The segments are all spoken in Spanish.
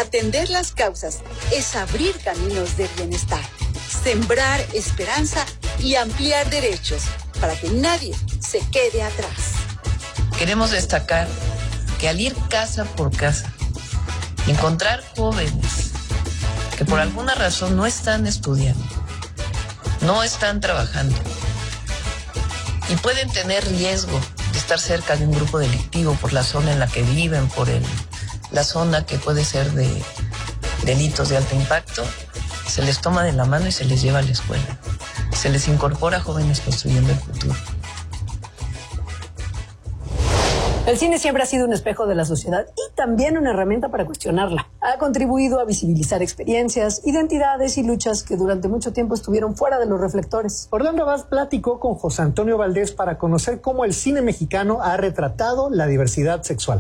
Atender las causas es abrir caminos de bienestar, sembrar esperanza y ampliar derechos para que nadie se quede atrás. Queremos destacar que al ir casa por casa, encontrar jóvenes que por alguna razón no están estudiando, no están trabajando y pueden tener riesgo de estar cerca de un grupo delictivo por la zona en la que viven, por la zona que puede ser de delitos de alto impacto, se les toma de la mano y se les lleva a la escuela. Se les incorpora a Jóvenes Construyendo el Futuro. El cine siempre ha sido un espejo de la sociedad y también una herramienta para cuestionarla. Ha contribuido a visibilizar experiencias, identidades y luchas que durante mucho tiempo estuvieron fuera de los reflectores. Orlando Abad platicó con José Antonio Valdés para conocer cómo el cine mexicano ha retratado la diversidad sexual.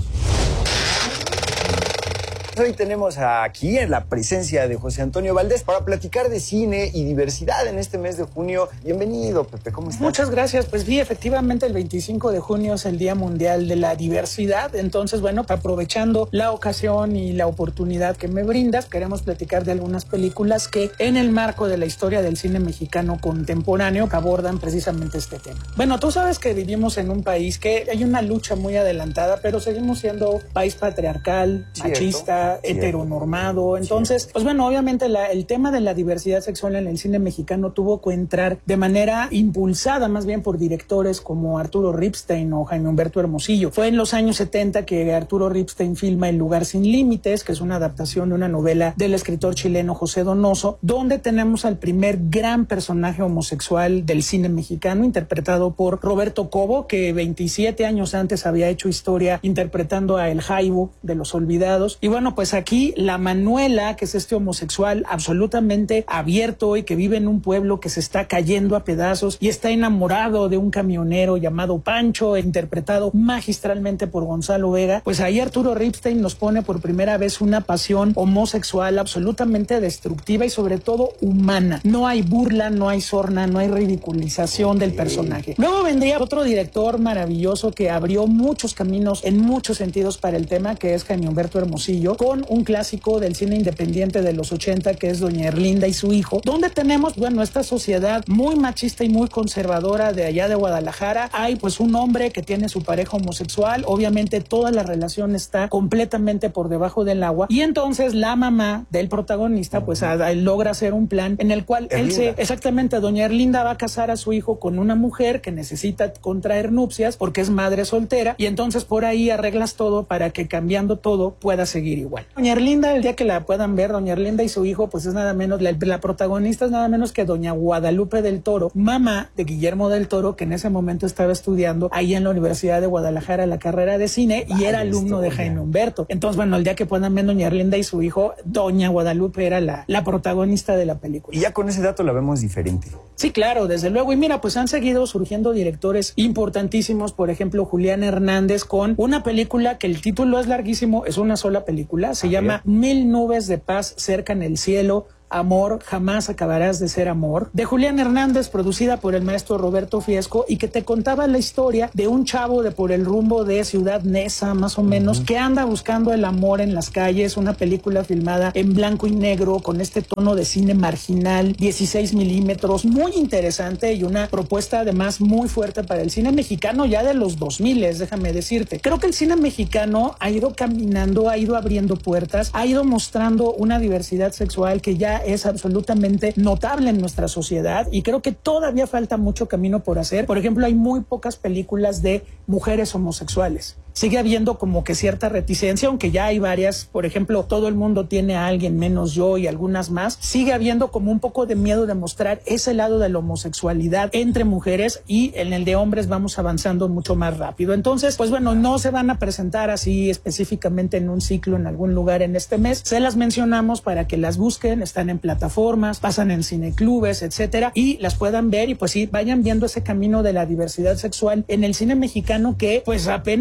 Hoy tenemos aquí en la presencia de José Antonio Valdés para platicar de cine y diversidad en este mes de junio. Bienvenido, Pepe, ¿cómo estás? Muchas gracias. Pues sí, efectivamente el 25 de junio es el Día Mundial de la Diversidad. Entonces, bueno, aprovechando la ocasión y la oportunidad que me brindas, queremos platicar de algunas películas que en el marco de la historia del cine mexicano contemporáneo abordan precisamente este tema. Bueno, tú sabes que vivimos en un país que hay una lucha muy adelantada, pero seguimos siendo país patriarcal, machista, heteronormado. Entonces, pues bueno, obviamente el tema de la diversidad sexual en el cine mexicano tuvo que entrar de manera impulsada más bien por directores como Arturo Ripstein o Jaime Humberto Hermosillo. Fue en los años 70 que Arturo Ripstein filma El lugar sin límites, que es una adaptación de una novela del escritor chileno José Donoso, donde tenemos al primer gran personaje homosexual del cine mexicano, interpretado por Roberto Cobo, que 27 años antes había hecho historia interpretando a El Jaibo de Los Olvidados. Y bueno, pues aquí la Manuela, que es este homosexual absolutamente abierto y que vive en un pueblo que se está cayendo a pedazos y está enamorado de un camionero llamado Pancho, interpretado magistralmente por Gonzalo Vega, pues ahí Arturo Ripstein nos pone por primera vez una pasión homosexual absolutamente destructiva y sobre todo humana. No hay burla, no hay sorna, no hay ridiculización del personaje. Luego vendría otro director maravilloso que abrió muchos caminos en muchos sentidos para el tema, que es Jaime Humberto Hermosillo, con un clásico del cine independiente de los 80, que es Doña Erlinda y su hijo, donde tenemos, bueno, esta sociedad muy machista y muy conservadora de allá de Guadalajara. Hay pues un hombre que tiene su pareja homosexual, obviamente toda la relación está completamente por debajo del agua, y entonces la mamá del protagonista pues logra hacer un plan en el cual exactamente, Doña Erlinda va a casar a su hijo con una mujer que necesita contraer nupcias porque es madre soltera, y entonces por ahí arreglas todo para que cambiando todo pueda seguir igual. Doña Erlinda, el día que la puedan ver, Doña Erlinda y su hijo, pues es nada menos, la protagonista es nada menos que Doña Guadalupe del Toro, mamá de Guillermo del Toro, que en ese momento estaba estudiando ahí en la Universidad de Guadalajara la carrera de cine y era alumno de Jaime Humberto. Entonces, bueno, el día que puedan ver Doña Erlinda y su hijo, Doña Guadalupe era la protagonista de la película. Y ya con ese dato la vemos diferente. Sí, claro, desde luego. Y mira, pues han seguido surgiendo directores importantísimos, por ejemplo, Julián Hernández, con una película que el título es larguísimo, es una sola película, se llama Mil nubes de paz cercan el cielo. Amor, jamás acabarás de ser amor, de Julián Hernández, producida por el maestro Roberto Fiesco, y que te contaba la historia de un chavo de por el rumbo de Ciudad Neza, más o menos, que anda buscando el amor en las calles. Una película filmada en blanco y negro, con este tono de cine marginal, 16 milímetros, muy interesante, y una propuesta además muy fuerte para el cine mexicano ya de los 2000, déjame decirte. Creo que el cine mexicano ha ido caminando, ha ido abriendo puertas, ha ido mostrando una diversidad sexual que ya es absolutamente notable en nuestra sociedad, y creo que todavía falta mucho camino por hacer. Por ejemplo, hay muy pocas películas de mujeres homosexuales. Sigue habiendo como que cierta reticencia, aunque ya hay varias. Por ejemplo, Todo el mundo tiene a alguien menos yo y algunas más. Sigue habiendo como un poco de miedo de mostrar ese lado de la homosexualidad entre mujeres, y en el de hombres vamos avanzando mucho más rápido. Entonces, pues bueno, no se van a presentar así específicamente en un ciclo en algún lugar en este mes. Se las mencionamos para que las busquen, están en plataformas, pasan en cineclubes, etcétera, y las puedan ver, y pues sí, vayan viendo ese camino de la diversidad sexual en el cine mexicano, que pues apenas va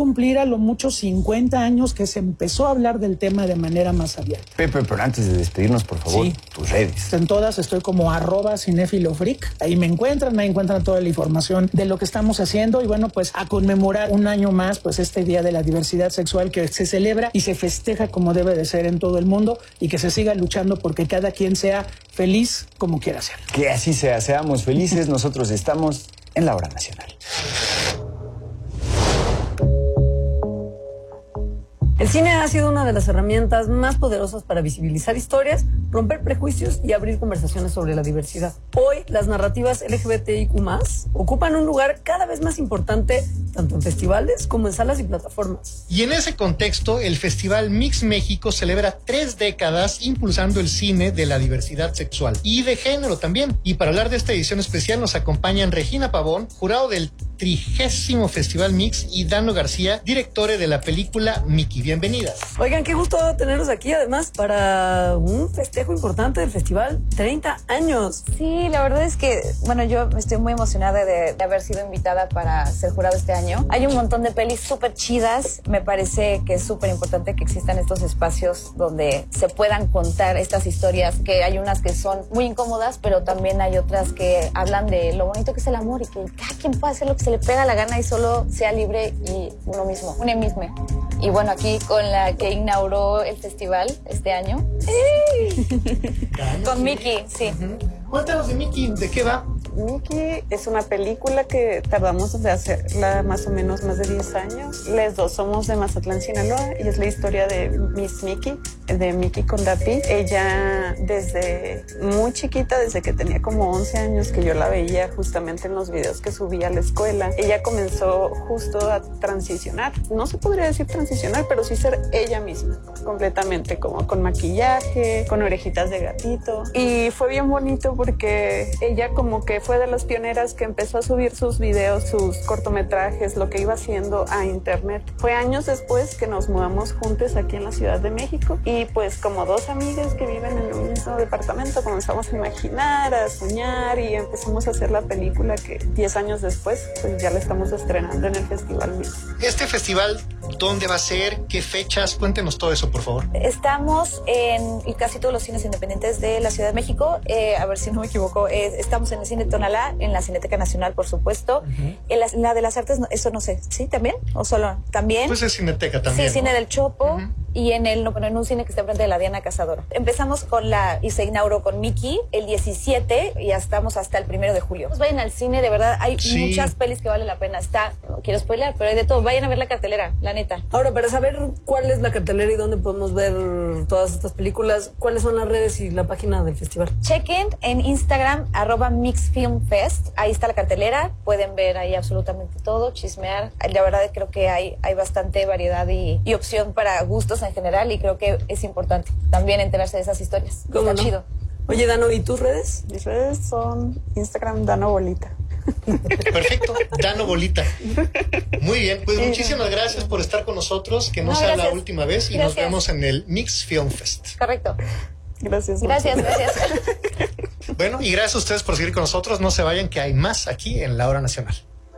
cumplir a lo mucho 50 años que se empezó a hablar del tema de manera más abierta. Pepe, pero antes de despedirnos, por favor, Sí. tus redes. En todas estoy como @cinéfilofreak. Ahí me encuentran toda la información de lo que estamos haciendo y bueno, pues a conmemorar un año más, pues este Día de la Diversidad Sexual que se celebra y se festeja como debe de ser en todo el mundo y que se siga luchando porque cada quien sea feliz como quiera ser. Que así sea, seamos felices. Nosotros estamos en la Hora Nacional. El cine ha sido una de las herramientas más poderosas para visibilizar historias, romper prejuicios y abrir conversaciones sobre la diversidad. Hoy, las narrativas LGBTIQ+ ocupan un lugar cada vez más importante tanto en festivales como en salas y plataformas. Y en ese contexto, el Festival Mix México celebra 3 décadas impulsando el cine de la diversidad sexual y de género también. Y para hablar de esta edición especial nos acompañan Regina Pavón, jurado del 30º Festival Mix, y Dano García, director de la película Mickey. Bienvenidas. Oigan, qué gusto tenerlos aquí, además, para un festejo importante del festival. 30 años. Sí, la verdad es que, bueno, yo estoy muy emocionada de haber sido invitada para ser jurado este año. Hay un montón de pelis súper chidas. Me parece que es súper importante que existan estos espacios donde se puedan contar estas historias, que hay unas que son muy incómodas, pero también hay otras que hablan de lo bonito que es el amor y que cada quien puede hacer lo que se le pega la gana y solo sea libre y uno mismo. Y bueno, aquí con la que inauguró el festival este año. Con Mickey, sí. Cuéntanos de Mickey, ¿de qué va? Mickey es una película que tardamos de hacerla más o menos más de 10 años. Las dos somos de Mazatlán, Sinaloa, y es la historia de Miss Mickey, de Mickey Condapi. Ella desde muy chiquita, desde que tenía como 11 años, que yo la veía justamente en los videos que subía a la escuela, ella comenzó justo a transicionar. No se podría decir transicionar, pero sí ser ella misma, completamente, como con maquillaje, con orejitas de gatito. Y fue bien bonito porque ella como que fue de las pioneras que empezó a subir sus videos, sus cortometrajes, lo que iba haciendo a internet. Fue años después que nos mudamos juntos aquí en la Ciudad de México y pues como dos amigas que viven en el mismo departamento comenzamos a imaginar, a soñar y empezamos a hacer la película que 10 años después pues ya la estamos estrenando en el Festival Mix. Este festival, ¿dónde va a ser? ¿Qué fechas? Cuéntenos todo eso, por favor. Estamos en casi todos los cines independientes de la Ciudad de México. A ver si no me equivoco. Estamos en el Cine Tonalá, en la Cineteca Nacional, por supuesto. En la de las Artes, eso no sé. ¿Sí? ¿También? ¿O solo? ¿También? Pues es Cineteca también. Sí, ¿no? Cine del Chopo. Y en un cine que está enfrente de la Diana Cazadora. Empezamos y se inauguró con Mickey el 17 y ya estamos hasta el 1 de julio. Vayan al cine, de verdad, hay muchas pelis que vale la pena. No quiero spoilear, pero hay de todo. Vayan a ver la cartelera, la neta. Ahora, para saber cuál es la cartelera y dónde podemos ver todas estas películas, ¿cuáles son las redes y la página del festival? Chequen en Instagram, @MixFilmFest. Ahí está la cartelera. Pueden ver ahí absolutamente todo, chismear. La verdad creo que hay bastante variedad y opción para gustos en general y creo que es importante también enterarse de esas historias. Está chido. Oye, Dano, ¿y tus redes? Mis redes son Instagram Dano Bolita. Perfecto, Dano Bolita. Muy bien, pues muchísimas gracias por estar con nosotros, que no sea la última vez y nos vemos en el Mix Film Fest. Correcto. Gracias. Bueno, y gracias a ustedes por seguir con nosotros. No se vayan, que hay más aquí en La Hora Nacional.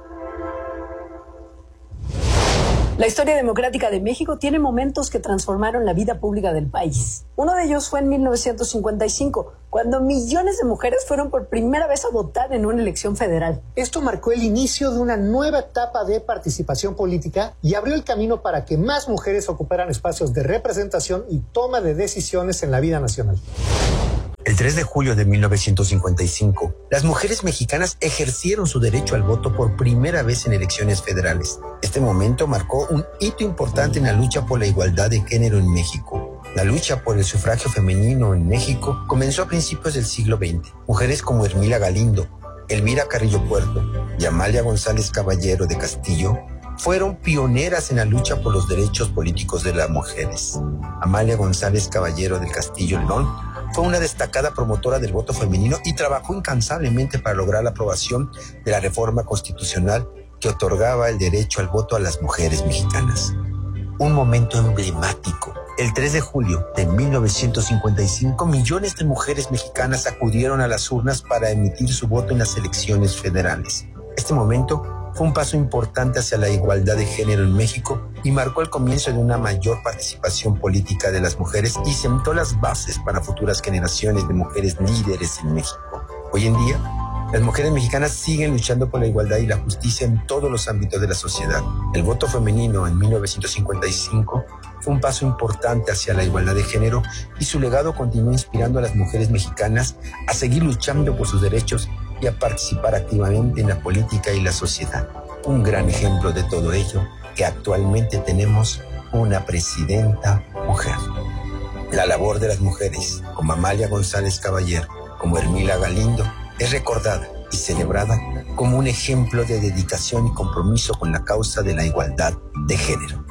La historia democrática de México tiene momentos que transformaron la vida pública del país. Uno de ellos fue en 1955, cuando millones de mujeres fueron por primera vez a votar en una elección federal. Esto marcó el inicio de una nueva etapa de participación política y abrió el camino para que más mujeres ocuparan espacios de representación y toma de decisiones en la vida nacional. El 3 de julio de 1955, las mujeres mexicanas ejercieron su derecho al voto por primera vez en elecciones federales. Este momento marcó un hito importante en la lucha por la igualdad de género en México. La lucha por el sufragio femenino en México comenzó a principios del siglo XX. Mujeres como Hermila Galindo, Elvira Carrillo Puerto y Amalia González Caballero de Castillo fueron pioneras en la lucha por los derechos políticos de las mujeres. Amalia González Caballero del Castillo León fue una destacada promotora del voto femenino y trabajó incansablemente para lograr la aprobación de la reforma constitucional que otorgaba el derecho al voto a las mujeres mexicanas. Un momento emblemático. El 3 de julio de 1955, millones de mujeres mexicanas acudieron a las urnas para emitir su voto en las elecciones federales. Este momento fue un paso importante hacia la igualdad de género en México y marcó el comienzo de una mayor participación política de las mujeres y sentó las bases para futuras generaciones de mujeres líderes en México. Hoy en día, las mujeres mexicanas siguen luchando por la igualdad y la justicia en todos los ámbitos de la sociedad. El voto femenino en 1955 fue un paso importante hacia la igualdad de género y su legado continúa inspirando a las mujeres mexicanas a seguir luchando por sus derechos y a participar activamente en la política y la sociedad. Un gran ejemplo de todo ello, que actualmente tenemos una presidenta mujer. La labor de las mujeres, como Amalia González Caballero, como Ermila Galindo, es recordada y celebrada como un ejemplo de dedicación y compromiso con la causa de la igualdad de género.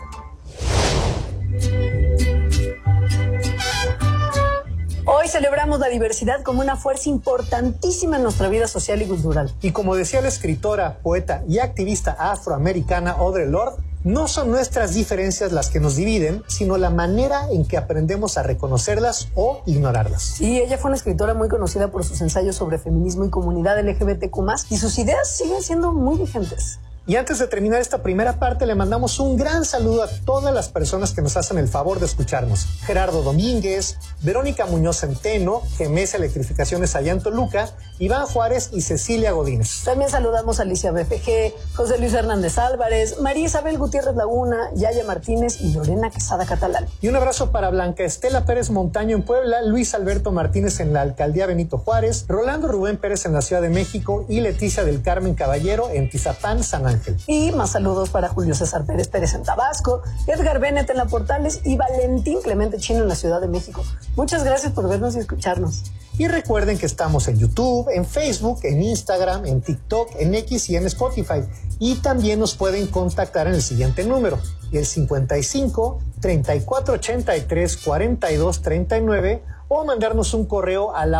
Hoy celebramos la diversidad como una fuerza importantísima en nuestra vida social y cultural. Y como decía la escritora, poeta y activista afroamericana Audre Lorde, no son nuestras diferencias las que nos dividen, sino la manera en que aprendemos a reconocerlas o ignorarlas. Sí, ella fue una escritora muy conocida por sus ensayos sobre feminismo y comunidad LGBTQ+, y sus ideas siguen siendo muy vigentes. Y antes de terminar esta primera parte, le mandamos un gran saludo a todas las personas que nos hacen el favor de escucharnos. Gerardo Domínguez, Verónica Muñoz Centeno, GMS Electrificaciones allá en Toluca, Iván Juárez y Cecilia Godínez. También saludamos a Alicia BFG, José Luis Hernández Álvarez, María Isabel Gutiérrez Laguna, Yaya Martínez y Lorena Quesada Catalán. Y un abrazo para Blanca Estela Pérez Montaño en Puebla, Luis Alberto Martínez en la Alcaldía Benito Juárez, Rolando Rubén Pérez en la Ciudad de México y Leticia del Carmen Caballero en Tizapán, San Ángel. Y más saludos para Julio César Pérez Pérez en Tabasco, Edgar Bennett en La Portales y Valentín Clemente Chino en la Ciudad de México. Muchas gracias por vernos y escucharnos. Y recuerden que estamos en YouTube, en Facebook, en Instagram, en TikTok, en X y en Spotify. Y también nos pueden contactar en el siguiente número, el 55 34 83 42 39, o mandarnos un correo a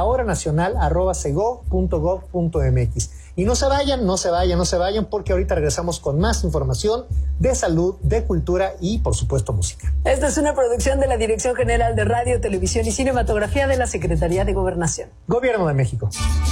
lahoranacional@sego.gov.mx. Y no se vayan, porque ahorita regresamos con más información de salud, de cultura y, por supuesto, música. Esta es una producción de la Dirección General de Radio, Televisión y Cinematografía de la Secretaría de Gobernación. Gobierno de México.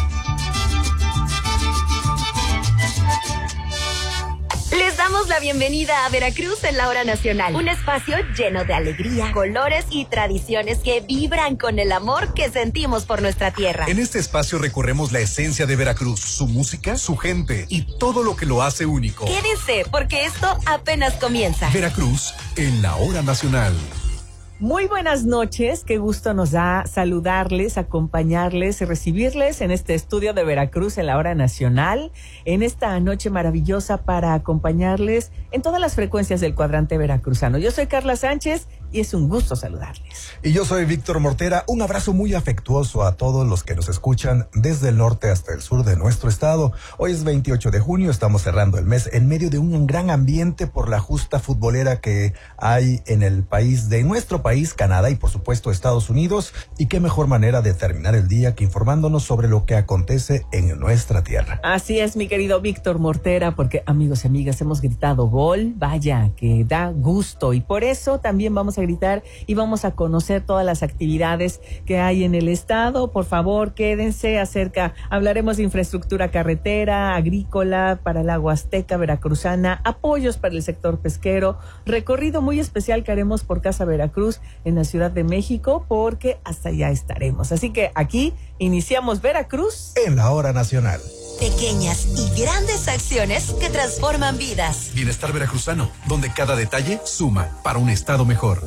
Les damos la bienvenida a Veracruz en la Hora Nacional, un espacio lleno de alegría, colores y tradiciones que vibran con el amor que sentimos por nuestra tierra. En este espacio recorremos la esencia de Veracruz, su música, su gente y todo lo que lo hace único. Quédense, porque esto apenas comienza. Veracruz en la Hora Nacional. Muy buenas noches, qué gusto nos da saludarles, acompañarles y recibirles en este estudio de Veracruz en la Hora Nacional, en esta noche maravillosa para acompañarles en todas las frecuencias del cuadrante veracruzano. Yo soy Carla Sánchez y es un gusto saludarles. Y yo soy Víctor Mortera, un abrazo muy afectuoso a todos los que nos escuchan desde el norte hasta el sur de nuestro estado. Hoy es 28 de junio, estamos cerrando el mes en medio de un gran ambiente por la justa futbolera que hay en el país, de nuestro país, Canadá y por supuesto Estados Unidos. Y qué mejor manera de terminar el día que informándonos sobre lo que acontece en nuestra tierra. Así es, mi querido Víctor Mortera, porque amigos y amigas, hemos gritado gol, vaya, que da gusto, y por eso también vamos a gritar y vamos a conocer todas las actividades que hay en el estado. Por favor, quédense hablaremos de infraestructura carretera, agrícola para el agua azteca veracruzana, apoyos para el sector pesquero, recorrido muy especial que haremos por Casa Veracruz en la Ciudad de México, porque hasta allá estaremos. Así que aquí iniciamos Veracruz en la Hora Nacional. Pequeñas y grandes acciones que transforman vidas. Bienestar veracruzano, donde cada detalle suma para un estado mejor.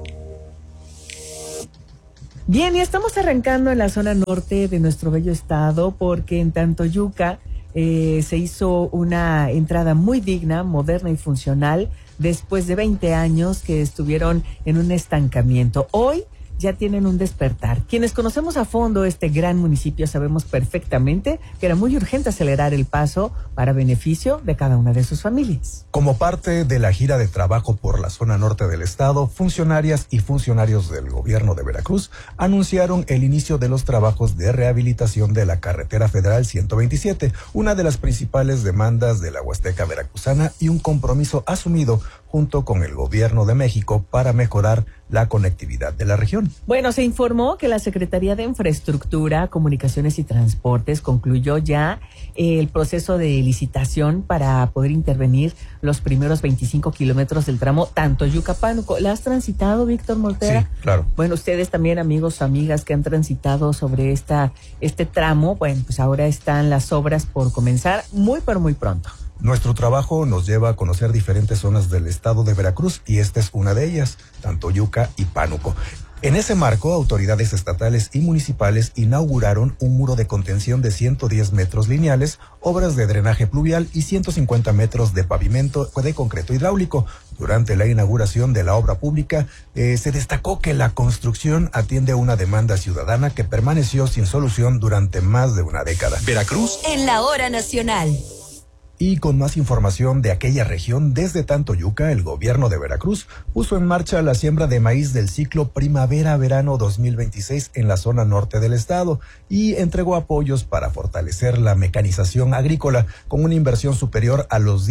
Bien, y estamos arrancando en la zona norte de nuestro bello estado, porque en Tantoyuca se hizo una entrada muy digna, moderna y funcional, después de 20 años que estuvieron en un estancamiento. Hoy ya tienen un despertar. Quienes conocemos a fondo este gran municipio sabemos perfectamente que era muy urgente acelerar el paso para beneficio de cada una de sus familias. Como parte de la gira de trabajo por la zona norte del estado, funcionarias y funcionarios del gobierno de Veracruz anunciaron el inicio de los trabajos de rehabilitación de la carretera federal 127, una de las principales demandas de la Huasteca veracruzana y un compromiso asumido junto con el gobierno de México para mejorar la conectividad de la región. Bueno, se informó que la Secretaría de Infraestructura, Comunicaciones y Transportes concluyó ya el proceso de licitación para poder intervenir los primeros 25 kilómetros del tramo Tantoyuca-Pánuco. ¿La has transitado, Víctor Mortera? Sí, claro. Bueno, ustedes también, amigos o amigas que han transitado sobre este tramo, bueno, pues ahora están las obras por comenzar pero muy pronto. Nuestro trabajo nos lleva a conocer diferentes zonas del estado de Veracruz y esta es una de ellas, Tantoyuca y Pánuco. En ese marco, autoridades estatales y municipales inauguraron un muro de contención de 110 metros lineales, obras de drenaje pluvial y 150 metros de pavimento de concreto hidráulico. Durante la inauguración de la obra pública, se destacó que la construcción atiende a una demanda ciudadana que permaneció sin solución durante más de una década. Veracruz en la hora nacional. Y con más información de aquella región, desde Tantoyuca, el gobierno de Veracruz puso en marcha la siembra de maíz del ciclo Primavera-Verano 2026 en la zona norte del estado y entregó apoyos para fortalecer la mecanización agrícola con una inversión superior a los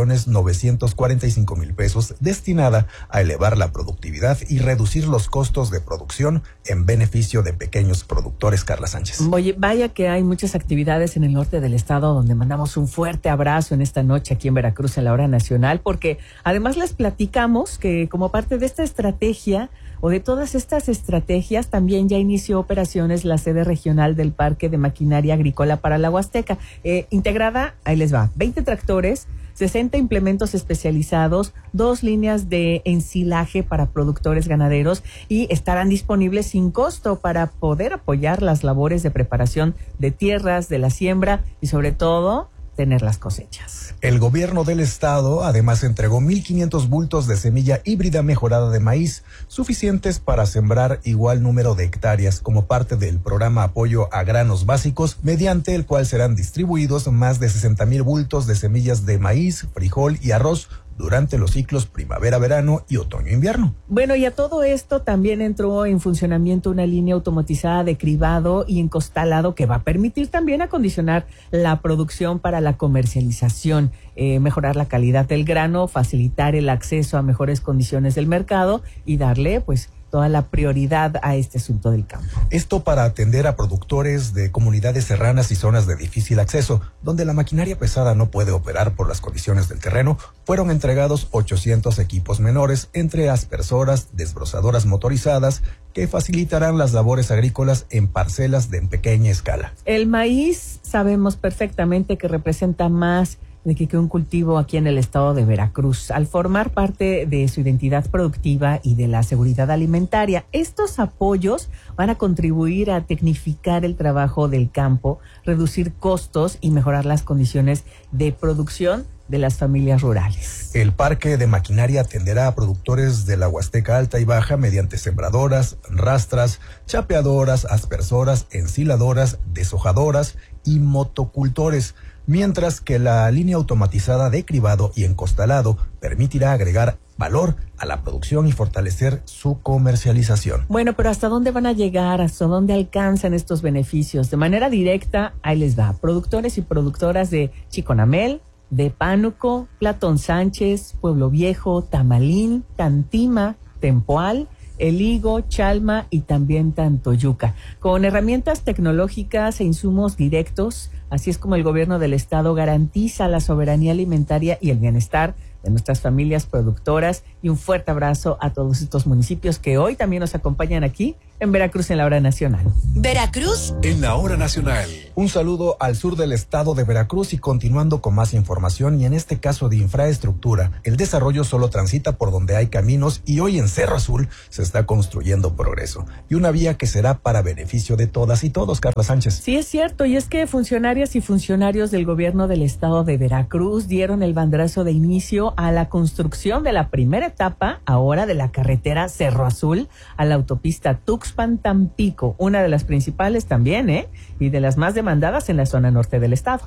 10,945,000 pesos destinada a elevar la productividad y reducir los costos de producción en beneficio de pequeños productores. Carla Sánchez. Oye, vaya que hay muchas actividades en el norte del estado donde mandamos un fuerte abrazo en esta noche aquí en Veracruz en la hora nacional, porque además les platicamos que como parte de esta estrategia o de todas estas estrategias también ya inició operaciones la sede regional del Parque de Maquinaria Agrícola para la Huasteca, integrada, ahí les va, 20 tractores, 60 implementos especializados, 2 líneas de ensilaje para productores ganaderos y estarán disponibles sin costo para poder apoyar las labores de preparación de tierras, de la siembra y sobre todo tener las cosechas. El gobierno del estado además entregó 1,500 bultos de semilla híbrida mejorada de maíz, suficientes para sembrar igual número de hectáreas como parte del programa Apoyo a Granos Básicos, mediante el cual serán distribuidos más de 60,000 bultos de semillas de maíz, frijol y arroz durante los ciclos primavera-verano y otoño-invierno. Bueno, y a todo esto también entró en funcionamiento una línea automatizada de cribado y encostalado que va a permitir también acondicionar la producción para la comercialización, mejorar la calidad del grano, facilitar el acceso a mejores condiciones del mercado y darle pues toda la prioridad a este asunto del campo. Esto para atender a productores de comunidades serranas y zonas de difícil acceso, donde la maquinaria pesada no puede operar por las condiciones del terreno. Fueron entregados 800 equipos menores, entre aspersoras, desbrozadoras motorizadas, que facilitarán las labores agrícolas en parcelas de pequeña escala. El maíz sabemos perfectamente que representa más de que un cultivo aquí en el estado de Veracruz, al formar parte de su identidad productiva y de la seguridad alimentaria. Estos apoyos van a contribuir a tecnificar el trabajo del campo, reducir costos y mejorar las condiciones de producción de las familias rurales. El parque de maquinaria atenderá a productores de la Huasteca Alta y Baja mediante sembradoras, rastras, chapeadoras, aspersoras, ensiladoras, deshojadoras y motocultores, mientras que la línea automatizada de cribado y encostalado permitirá agregar valor a la producción y fortalecer su comercialización. Bueno, pero ¿hasta dónde van a llegar? ¿Hasta dónde alcanzan estos beneficios? De manera directa, ahí les va. Productores y productoras de Chiconamel, de Pánuco, Platón Sánchez, Pueblo Viejo, Tamalín, Tantima, Tempoal, El Higo, Chalma y también Tantoyuca. Con herramientas tecnológicas e insumos directos, así es como el gobierno del estado garantiza la soberanía alimentaria y el bienestar de nuestras familias productoras. Y un fuerte abrazo a todos estos municipios que hoy también nos acompañan aquí en Veracruz en la hora nacional. Veracruz en la hora nacional. Un saludo al sur del estado de Veracruz y continuando con más información y en este caso de infraestructura. El desarrollo solo transita por donde hay caminos y hoy en Cerro Azul se está construyendo progreso y una vía que será para beneficio de todas y todos. Carla Sánchez. Sí, es cierto, y es que funcionarias y funcionarios del gobierno del estado de Veracruz dieron el banderazo de inicio a la construcción de la primera etapa ahora de la carretera Cerro Azul a la autopista Tuxpan-Tampico, una de las principales también, y de las más demandadas en la zona norte del estado.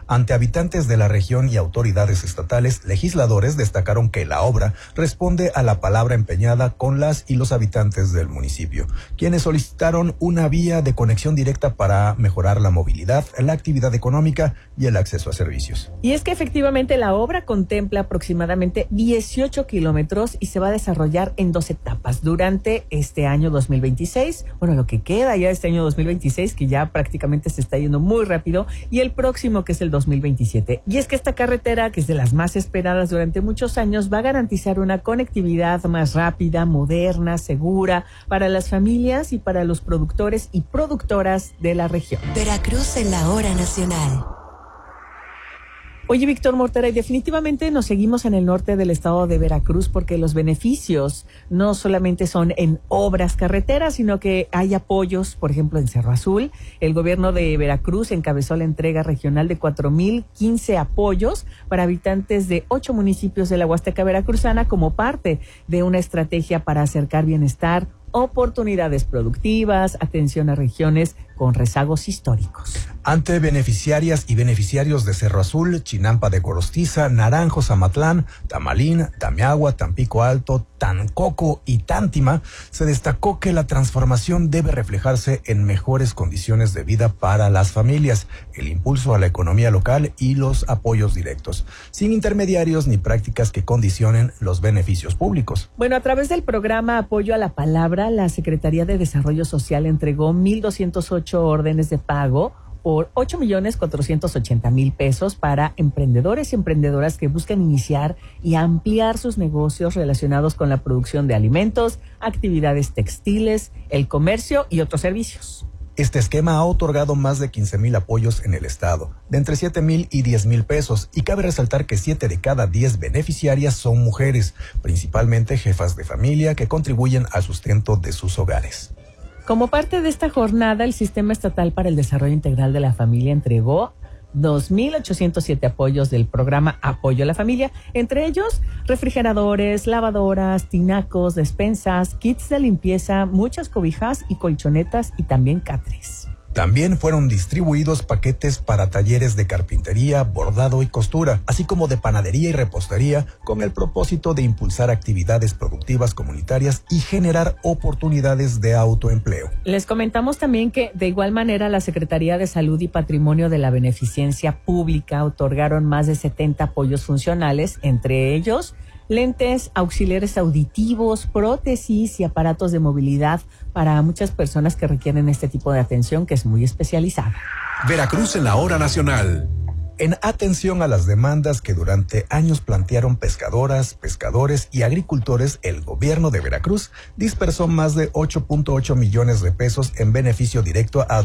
Ante habitantes de la región y autoridades estatales, legisladores destacaron que la obra responde a la palabra empeñada con las y los habitantes del municipio, quienes solicitaron una vía de conexión directa para mejorar la movilidad, la actividad económica y el acceso a servicios. Y es que efectivamente la obra contempla aproximadamente 18 kilómetros y se va a desarrollar en 2 etapas durante este año 2026, bueno, lo que queda ya de este año 2026, que ya prácticamente se está yendo muy rápido, y el próximo, que es el 2027. Y es que esta carretera, que es de las más esperadas durante muchos años, va a garantizar una conectividad más rápida, moderna, segura para las familias y para los productores y productoras de la región. Veracruz en la hora nacional. Oye, Víctor Mortera, y definitivamente nos seguimos en el norte del estado de Veracruz porque los beneficios no solamente son en obras carreteras, sino que hay apoyos, por ejemplo, en Cerro Azul. El gobierno de Veracruz encabezó la entrega regional de 4,015 apoyos para habitantes de 8 municipios de la Huasteca Veracruzana como parte de una estrategia para acercar bienestar, oportunidades productivas, atención a regiones con rezagos históricos. Ante beneficiarias y beneficiarios de Cerro Azul, Chinampa de Gorostiza, Naranjo, Zamatlán, Tamalín, Tamiagua, Tampico Alto, Tancoco y Tántima, se destacó que la transformación debe reflejarse en mejores condiciones de vida para las familias, el impulso a la economía local y los apoyos directos, sin intermediarios ni prácticas que condicionen los beneficios públicos. Bueno, a través del programa Apoyo a la Palabra, la Secretaría de Desarrollo Social entregó 1,208 órdenes de pago por 8,480,000 pesos para emprendedores y emprendedoras que buscan iniciar y ampliar sus negocios relacionados con la producción de alimentos, actividades textiles, el comercio y otros servicios. Este esquema ha otorgado más de 15,000 apoyos en el estado, de entre 7,000 y 10,000 pesos, y cabe resaltar que 7 de cada 10 beneficiarias son mujeres, principalmente jefas de familia que contribuyen al sustento de sus hogares. Como parte de esta jornada, el Sistema Estatal para el Desarrollo Integral de la Familia entregó 2,807 apoyos del programa Apoyo a la Familia, entre ellos refrigeradores, lavadoras, tinacos, despensas, kits de limpieza, muchas cobijas y colchonetas y también catres. También fueron distribuidos paquetes para talleres de carpintería, bordado y costura, así como de panadería y repostería, con el propósito de impulsar actividades productivas comunitarias y generar oportunidades de autoempleo. Les comentamos también que de igual manera la Secretaría de Salud y Patrimonio de la Beneficencia Pública otorgaron más de 70 apoyos funcionales, entre ellos lentes, auxiliares auditivos, prótesis y aparatos de movilidad para muchas personas que requieren este tipo de atención que es muy especializada. Veracruz en la hora nacional. En atención a las demandas que durante años plantearon pescadoras, pescadores y agricultores, el gobierno de Veracruz dispersó más de 8.8 millones de pesos en beneficio directo a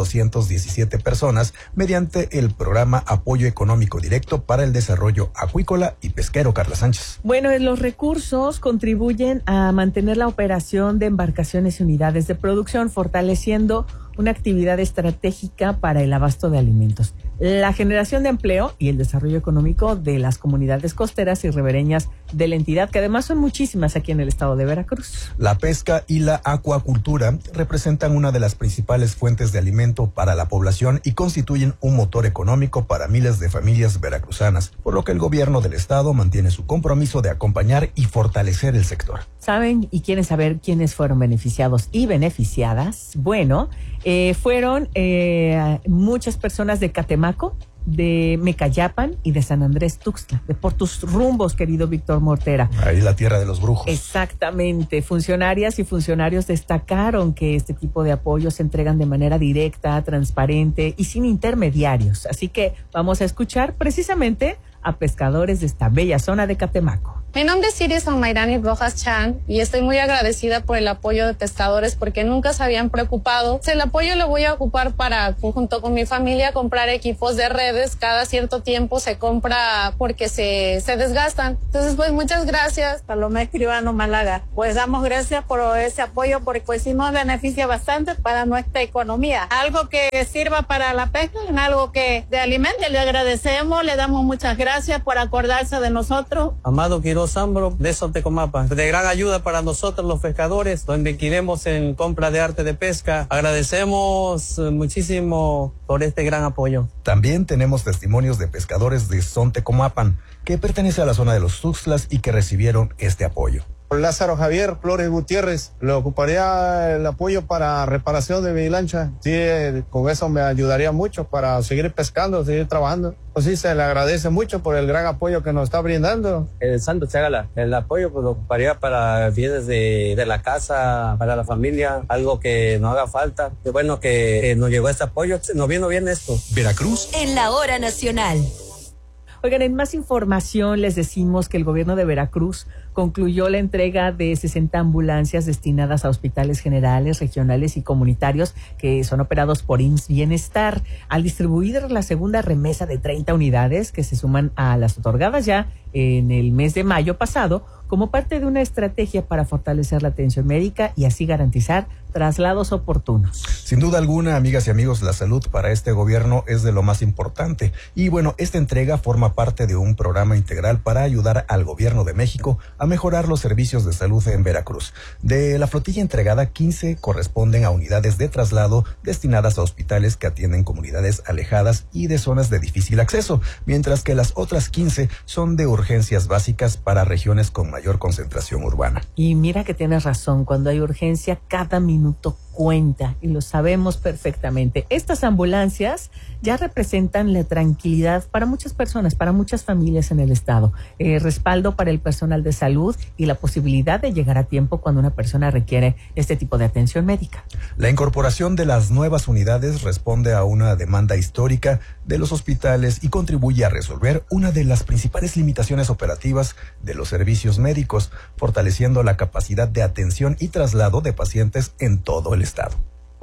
2,217 personas mediante el programa Apoyo Económico Directo para el Desarrollo Acuícola y Pesquero. Carla Sánchez. Bueno, los recursos contribuyen a mantener la operación de embarcaciones y unidades de producción, fortaleciendo una actividad estratégica para el abasto de alimentos, la generación de empleo y el desarrollo económico de las comunidades costeras y ribereñas de la entidad, que además son muchísimas aquí en el estado de Veracruz. La pesca y la acuacultura representan una de las principales fuentes de alimento para la población y constituyen un motor económico para miles de familias veracruzanas, por lo que el gobierno del estado mantiene su compromiso de acompañar y fortalecer el sector. ¿Saben y quieren saber quiénes fueron beneficiados y beneficiadas? Bueno, fueron muchas personas de Catemaco, de Mecayapan y de San Andrés Tuxtla, por tus rumbos, querido Víctor Mortera. Ahí la tierra de los brujos. Exactamente. Funcionarias y funcionarios destacaron que este tipo de apoyos se entregan de manera directa, transparente y sin intermediarios. Así que vamos a escuchar precisamente a pescadores de esta bella zona de Catemaco. Mi nombre es Iris Almairani Rojas Chan y estoy muy agradecida por el apoyo de pescadores porque nunca se habían preocupado. El apoyo lo voy a ocupar para, junto con mi familia, comprar equipos de redes. Cada cierto tiempo se compra porque se desgastan. Entonces, pues, muchas gracias. Palomé Escribano Málaga. Pues damos gracias por ese apoyo porque pues sí nos beneficia bastante para nuestra economía. Algo que sirva para la pesca, algo que de alimente. Le agradecemos, le damos muchas gracias por acordarse de nosotros. Amado, quiero Quirós Ambro de Sontecomapan. De gran ayuda para nosotros los pescadores, donde inquiremos en compra de arte de pesca. Agradecemos muchísimo por este gran apoyo. También tenemos testimonios de pescadores de Sontecomapan, que pertenece a la zona de los Tuxtlas y que recibieron este apoyo. Lázaro Javier Flores Gutiérrez, le ocuparía el apoyo para reparación de mi lancha. Sí, con eso me ayudaría mucho para seguir pescando, seguir trabajando. Pues sí, se le agradece mucho por el gran apoyo que nos está brindando. El Santo Chágala, el apoyo pues lo ocuparía para bienes de la casa, para la familia, algo que no haga falta. Qué bueno que nos llegó este apoyo, nos vino bien esto. Veracruz. En la hora nacional. Oigan, en más información les decimos que el gobierno de Veracruz concluyó la entrega de 60 ambulancias destinadas a hospitales generales, regionales y comunitarios que son operados por IMSS Bienestar, al distribuir la segunda remesa de 30 unidades que se suman a las otorgadas ya en el mes de mayo pasado, como parte de una estrategia para fortalecer la atención médica y así garantizar traslados oportunos. Sin duda alguna, amigas y amigos, la salud para este gobierno es de lo más importante. Y bueno, esta entrega forma parte de un programa integral para ayudar al gobierno de México a mejorar los servicios de salud en Veracruz. De la flotilla entregada, 15 corresponden a unidades de traslado destinadas a hospitales que atienden comunidades alejadas y de zonas de difícil acceso, mientras que las otras 15 son de urgencias básicas para regiones con mayor concentración urbana. Y mira que tienes razón, cuando hay urgencia, cada minuto cuenta y lo sabemos perfectamente. Estas ambulancias ya representan la tranquilidad para muchas personas, para muchas familias en el estado, respaldo para el personal de salud y la posibilidad de llegar a tiempo cuando una persona requiere este tipo de atención médica. La incorporación de las nuevas unidades responde a una demanda histórica de los hospitales y contribuye a resolver una de las principales limitaciones operativas de los servicios médicos, fortaleciendo la capacidad de atención y traslado de pacientes en todo el estado.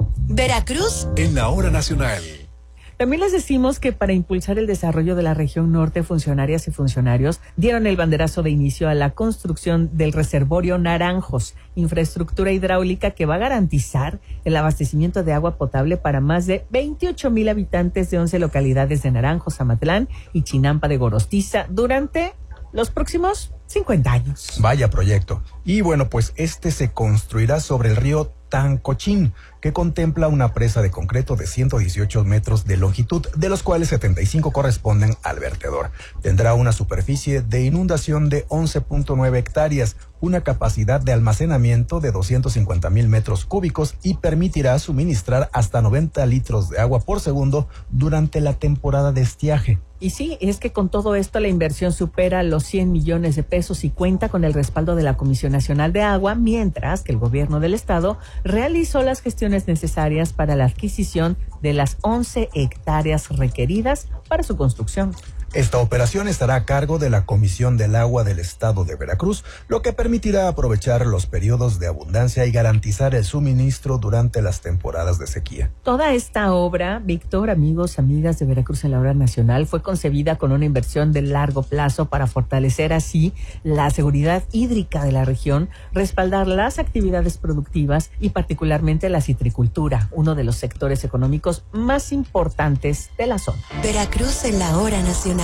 Veracruz. En la hora nacional. También les decimos que para impulsar el desarrollo de la región norte, funcionarias y funcionarios dieron el banderazo de inicio a la construcción del reservorio Naranjos, infraestructura hidráulica que va a garantizar el abastecimiento de agua potable para más de 28,000 habitantes de 11 localidades de Naranjos, Amatlán y Chinampa de Gorostiza durante los próximos 50 años. Vaya proyecto. Y bueno, pues este se construirá sobre el río Tancochín, que contempla una presa de concreto de 118 metros de longitud, de los cuales 75 corresponden al vertedor. Tendrá una superficie de inundación de 11.9 hectáreas, una capacidad de almacenamiento de 250,000 metros cúbicos y permitirá suministrar hasta 90 litros de agua por segundo durante la temporada de estiaje. Y sí, es que con todo esto la inversión supera los 100 millones de pesos y cuenta con el respaldo de la Comisión Nacional de Agua, mientras que el gobierno del estado realizó las gestiones necesarias para la adquisición de las 11 hectáreas requeridas para su construcción. Esta operación estará a cargo de la Comisión del Agua del Estado de Veracruz, lo que permitirá aprovechar los periodos de abundancia y garantizar el suministro durante las temporadas de sequía. Toda esta obra, Víctor, amigos, amigas de Veracruz en la hora nacional, fue concebida con una inversión de largo plazo para fortalecer así la seguridad hídrica de la región, respaldar las actividades productivas y particularmente la citricultura, uno de los sectores económicos más importantes de la zona. Veracruz en la hora nacional.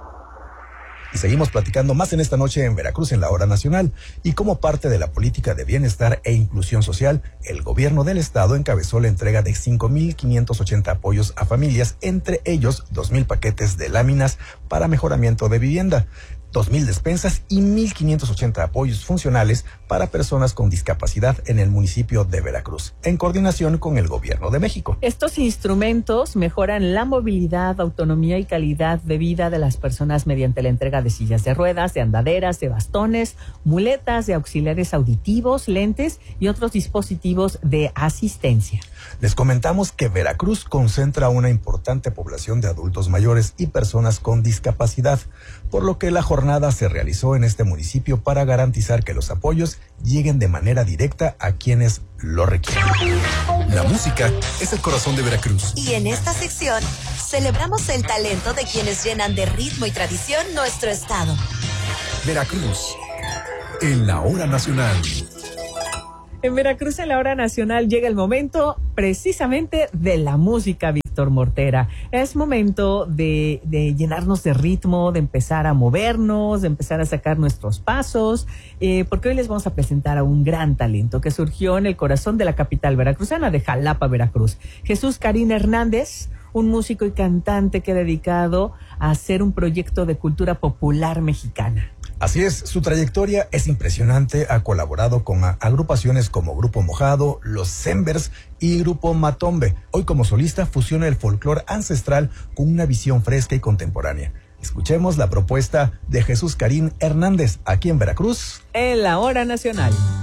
Y seguimos platicando más en esta noche en Veracruz en la hora nacional. Y como parte de la política de bienestar e inclusión social, el gobierno del estado encabezó la entrega de 5,580 apoyos a familias, entre ellos 2,000 paquetes de láminas para mejoramiento de vivienda, 2,000 despensas y 1,580 apoyos funcionales para personas con discapacidad en el municipio de Veracruz, en coordinación con el Gobierno de México. Estos instrumentos mejoran la movilidad, autonomía y calidad de vida de las personas mediante la entrega de sillas de ruedas, de andaderas, de bastones, muletas, de auxiliares auditivos, lentes y otros dispositivos de asistencia. Les comentamos que Veracruz concentra una importante población de adultos mayores y personas con discapacidad, por lo que la jornada se realizó en este municipio para garantizar que los apoyos lleguen de manera directa a quienes lo requieren. La música es el corazón de Veracruz. Y en esta sección celebramos el talento de quienes llenan de ritmo y tradición nuestro estado. Veracruz en la hora nacional. En Veracruz, en la hora nacional, llega el momento precisamente de la música, Víctor Mortera. Es momento de llenarnos de ritmo, de empezar a movernos, de empezar a sacar nuestros pasos, porque hoy les vamos a presentar a un gran talento que surgió en el corazón de la capital veracruzana, de Jalapa, Veracruz. Jesús Karín Hernández, un músico y cantante que ha dedicado a hacer un proyecto de cultura popular mexicana. Así es, su trayectoria es impresionante, ha colaborado con agrupaciones como Grupo Mojado, Los Zembers y Grupo Matombe. Hoy como solista fusiona el folclore ancestral con una visión fresca y contemporánea. Escuchemos la propuesta de Jesús Karín Hernández aquí en Veracruz. En la hora nacional.